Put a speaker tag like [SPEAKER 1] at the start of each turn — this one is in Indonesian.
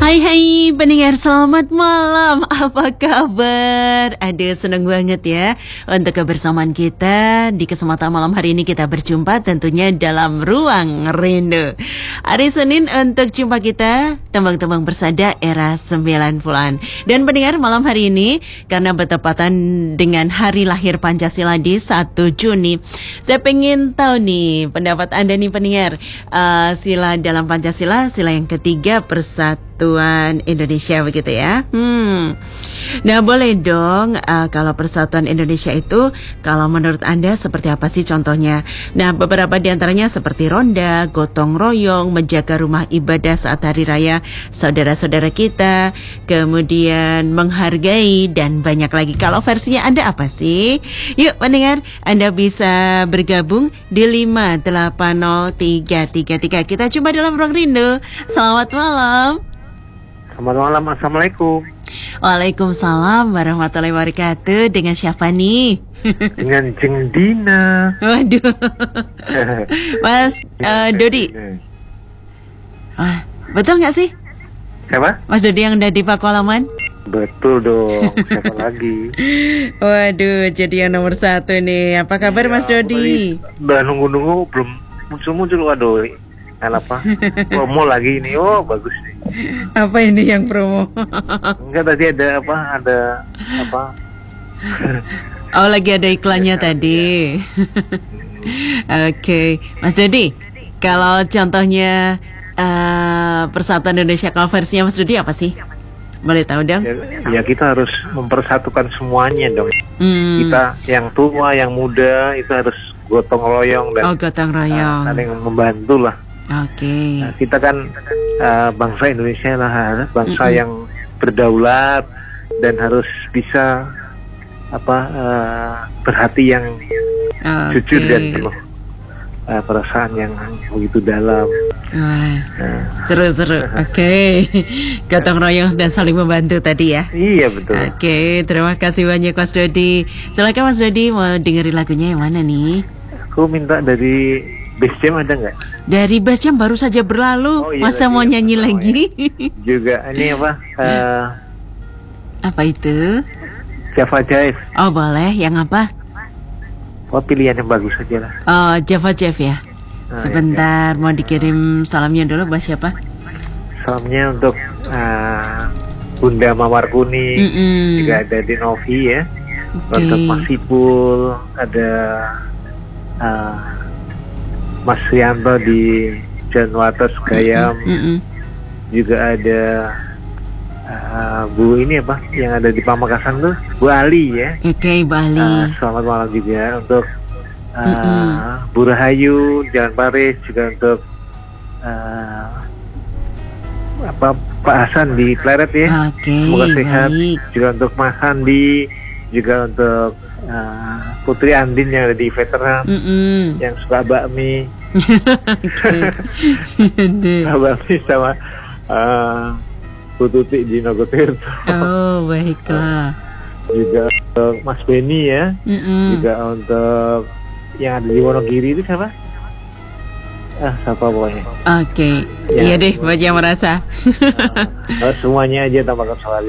[SPEAKER 1] Hai pendengar, selamat malam. Apa kabar? Aduh, senang banget ya untuk kebersamaan kita. Di kesempatan malam hari ini kita berjumpa tentunya dalam Ruang Rindu. Hari Senin untuk jumpa kita, tembang-tembang bersada era 90-an. Dan pendengar, malam hari ini karena bertepatan dengan hari lahir Pancasila di 1 Juni, saya pengen tahu nih pendapat Anda nih pendengar. Sila dalam Pancasila, sila yang ketiga, Persatuan Indonesia, begitu ya. Nah, boleh dong kalau Persatuan Indonesia itu kalau menurut Anda seperti apa sih contohnya? Nah, beberapa di antaranya seperti ronda, gotong royong, menjaga rumah ibadah saat hari raya saudara-saudara kita, kemudian menghargai dan banyak lagi. Kalau versinya Anda apa sih? Yuk pendengar, Anda bisa bergabung di 5803333. Kita jumpa dalam Ruang Rindu. Selamat malam.
[SPEAKER 2] Selamat malam, Assalamualaikum.
[SPEAKER 1] Waalaikumsalam warahmatullahi wabarakatuh. Dengan siapa nih?
[SPEAKER 2] Dengan Jeng Dina.
[SPEAKER 1] Waduh. Mas Dodi. Betul nggak sih?
[SPEAKER 2] Siapa?
[SPEAKER 1] Mas Dodi yang udah di Pakualaman?
[SPEAKER 2] Betul dong, siapa lagi?
[SPEAKER 1] Waduh, jadi yang nomor 1 nih. Apa kabar Mas Dodi?
[SPEAKER 2] Udah nunggu-nunggu belum muncul-muncul. Waduh, apa? Promo lagi ini, oh bagus nih.
[SPEAKER 1] Apa ini yang promo?
[SPEAKER 2] Enggak, tadi ada apa?
[SPEAKER 1] Oh, lagi ada iklannya tadi. Oke, Mas Dodi, kalau contohnya Persatuan Indonesia, kalau versinya Mas Dodi apa sih? Boleh tahu dong?
[SPEAKER 2] Ya kita harus mempersatukan semuanya dong. Kita yang tua, yang muda itu harus gotong royong dan
[SPEAKER 1] gotong royong,
[SPEAKER 2] saling membantu lah.
[SPEAKER 1] Oke.
[SPEAKER 2] Nah, kita kan bangsa Indonesia lah, bangsa yang berdaulat dan harus bisa berhati yang jujur dan penuh perasaan yang begitu dalam.
[SPEAKER 1] Seru-seru. Oke. Gotong royong dan saling membantu tadi ya.
[SPEAKER 2] Iya betul.
[SPEAKER 1] Oke, terima kasih banyak Mas Dodi. Silakan Mas Dodi, mau dengerin lagunya yang mana nih?
[SPEAKER 2] Aku minta dari Base Jam, ada nggak?
[SPEAKER 1] Dari Base Jam baru saja berlalu.
[SPEAKER 2] Iya,
[SPEAKER 1] masa mau nyanyi lagi?
[SPEAKER 2] Juga ini apa?
[SPEAKER 1] Apa itu?
[SPEAKER 2] Java Jive.
[SPEAKER 1] Oh boleh, yang apa?
[SPEAKER 2] Oh, pilihan yang bagus aja lah.
[SPEAKER 1] Oh, Java Jive ya. Sebentar, mau dikirim salamnya dulu buat siapa?
[SPEAKER 2] Salamnya untuk Bunda Mawar Kuning, juga ada di Novi ya. Untuk Mas Sipul, ada Mas Rianto di John Waters Gayam, juga ada Bu ini apa yang ada di Pamekasan tuh, Bu Ali ya.
[SPEAKER 1] Oke, Bu Ali.
[SPEAKER 2] Selamat malam juga untuk Bu Rahayu Jalan Paris, juga untuk Pak Hasan di Pleret ya. Semoga sehat. Juga untuk Mas Sandi, juga untuk Putri Andin yang ada di Veteran, yang suka bakmi. Bakmi sama Bu Tuti di Nogotirto.
[SPEAKER 1] Oh baiklah.
[SPEAKER 2] Juga untuk Mas Beni ya. Juga untuk yang ada di Wonogiri itu siapa? Siapa pokoknya.
[SPEAKER 1] Oke. Iya deh, buat yang merasa.
[SPEAKER 2] Semuanya aja tambahkan soal